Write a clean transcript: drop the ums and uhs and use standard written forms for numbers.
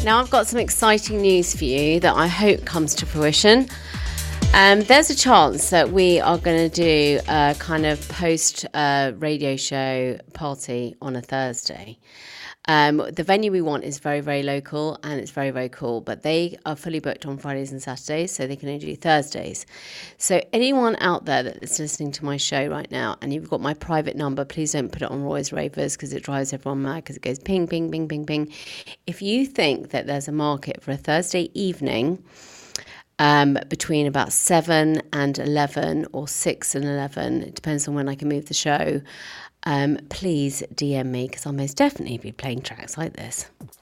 Now I've got some exciting news for you that I hope comes to fruition. There's a chance that we are going to do a kind of post radio show party on a Thursday. The venue we want is very, very local and it's very, very cool, but they are fully booked on Fridays and Saturdays, so they can only do Thursdays. So anyone out there that's listening to my show right now and you've got my private number, please don't put it on Roy's Ravers because it drives everyone mad because it goes ping, ping, ping, ping, ping. If you think that there's a market for a Thursday evening between about 7 and 11 or 6 and 11, it depends on when I can move the show, please DM me because I'll most definitely be playing tracks like this.